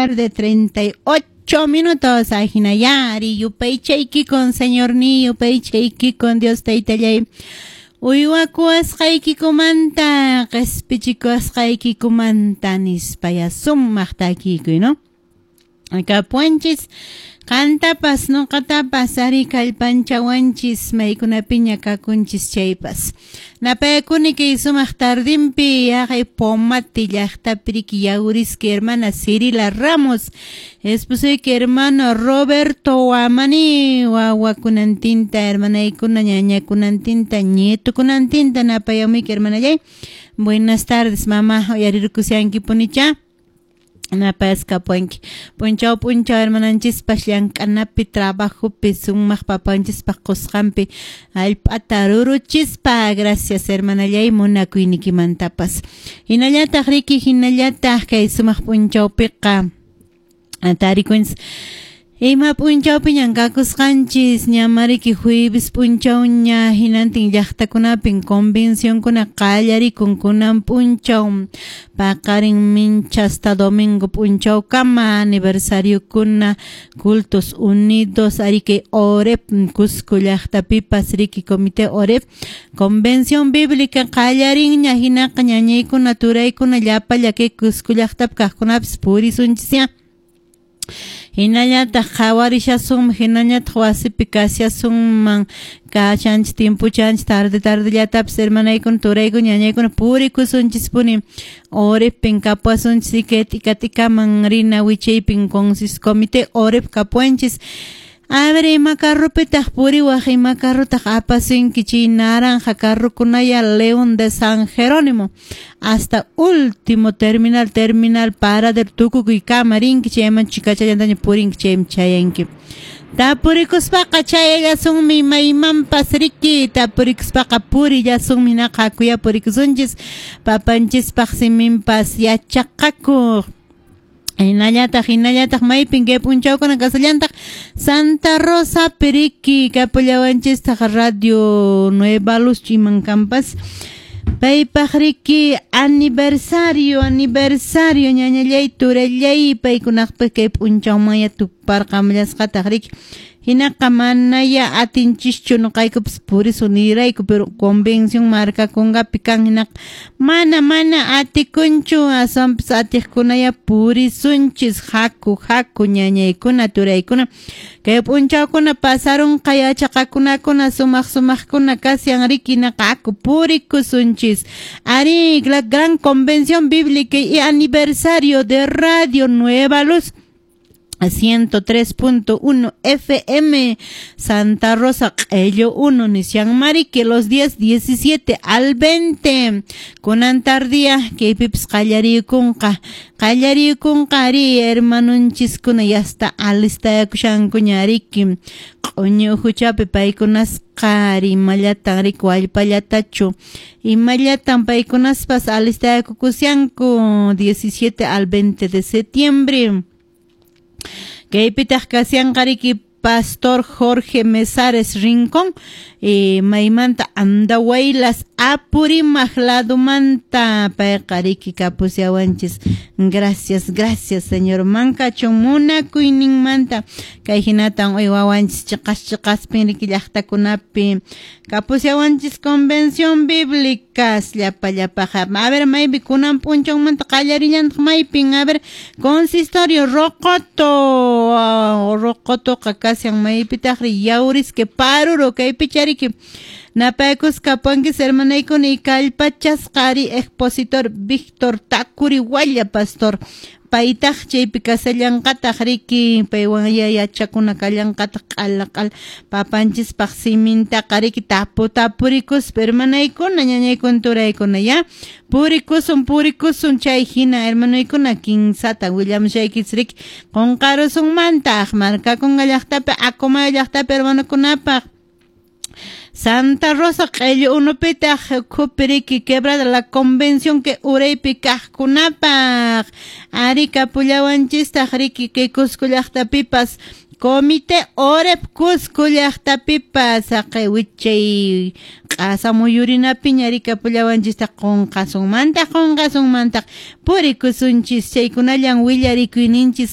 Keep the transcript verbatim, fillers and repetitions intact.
tarde, treinta y ocho minutos. Ajinayari, yupaychayki con señor ni, yupaychayki con Dios Teitallay. Uywaku asqaykikumanta, qespichiku asqaykikumanta nispayasum maqtakiku, ¿no? Acá puanchis cantapas no catapas ari kalpanchawanchis maykuna piña kakunchis chaypas napayakuni kay sumaq tardimpi yaqay pomati llaqtapiriki yawriski hermana Cirila Ramos esposuyki hermano Roberto Wamani wawakunantinta hermanaykuna ñañakunantinta nietukunantinta napayamiki hermanallay. Buenas tardes mamá oyarirukusiankipunicha Napasca puenki. Punchao punchao hermananchis pasllankanapi trabajo pisummaq papanchis paqusqanpi alp'ataruru chispa. Gracias hermanallay munakuynikimantapas. Hinallataq riki hinallataq kay sumaq punchawpiqa atarikuns ima punchawpi ñankakusqanchis ñamariki jueves punchawña hinantin llaqtakunapin convencionkuna qallarikunkuna punchaw paqarin mincha hasta domingo punchawkama aniversariokuna cultos unidos ariki orep Cusco llaqtapipas riki comité orep convención bíblica qallarinña hinaqa ñañaykuna turaykuna llapa llaki Cusco llaqtapi kaqkunapis purisunchis hinallataq qawarishasun hinallataq wasipi kasyasunman kachanchis timpuchanchis tarde tardellatapis hermanaykuna turaykuna ñañaykuna purikusunchispuni orepin kapuasunchis ikatikatikaman rina wichaypin konsis comité orep kapuanchis. A ver, ima carropetaq puriwaq ima carrotaq apasunki chay naranja carrukunaya León de San Jerónimo hasta último terminal terminal para del tukukuy kamarinki chayman chikachallantaña purinki chayman chayanki. Tapurikuspaqa chayallasunmi maymanpas riki tapurikuspaqa purillasunmi naqa hakuya purikusunchis papanchispaq siminpas yachaqakuq. Hinallataq hinallataq maypin kay punchawkuna kasallantaq Santa Rosa Piriki kapullawanchistaq Radio Nueva Luz chimankampas paypaq riki aniversario aniversario ñañallay turallay paykunaqpi kay punchawmaya tuparqamllasqataq riki hinaqa manaya atinchishchu nuqaykupis purisu nirayku pero convención markakungapi kan hinaqa mana mana atikunchu asampis atiqkunaya purisunchis haku haku ñañaykuna turaykuna kay punchawkuna pasaron qayachaqakunakuna sumaq sumaqkuna kasyan riki naqaku purikusunchis ari la gran convención bíblica y aniversario de Radio Nueva Luz ciento tres punto uno F M Santa Rosa Ello uno Nisian Mari que los días diecisiete al veinte kunan tardía que pips qallariykunqa qallariykunqari hermanunchiskuna yasta alistayakushankuñariki q'uñi uhuchapi paykunasqa imallatan riku allpallatachu imallatan paykunaspas alistayakukusyanku diecisiete al veinte de septiembre. Kaypitaq kasyanqariki Pastor Jorge Mesares Rincón eh, maymanta andawaylas apurimaq ladumanta payqariki kapusiawanchis. Gracias, gracias señor mankachun munakuyninmanta kay hinatan uywawanchis chiqas chiqaspin riki llaqtakunapi kapusiawanchis convención bíblica llapa llapaqa. A ver maypi kunan punchawmanta qallarillanaq maypin a ver consistorio Rocoto uh, Rocoto qakasyan maypitaq yawriski paruro kaypi chariki napaykus kapuankis hermanaykuna y kallpachasqari expositor Víctor Takuri Walla pastor paytaq chaypi kasallanqataq riki paywan yachakuna kallanqataq q'alaq'al papanchispaq simintaqa riki tapu tapurikus hermanaykuna ñañaykuna turaykuna ya purikusun purikusun chay hina hermanaykuna kinsata willamushaykis riki qunqarusunmantaq markakunqa llaqtapi Akumay llaqtapi hermanakunapaq Santa Rosa Q'ello unupitaq kupiriki quebrada la convención que uraypi kaqkunapaq ari kapullawanchistaq riki kay Cusco llaqtapipas comité orep Cusco llaqtapipas saqay wichay q'asamuyurinapi ñari kapullawanchistaq qunqasunmantaq qunqasunmantaq purikusunchis chaykunallan willarikuyninchis